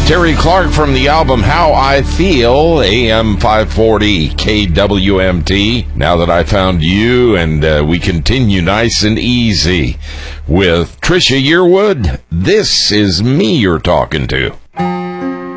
Terry Clark from the album How I Feel, AM 540 KWMT. Now that I found you, and we continue nice and easy with Trisha Yearwood. This is me you're talking to.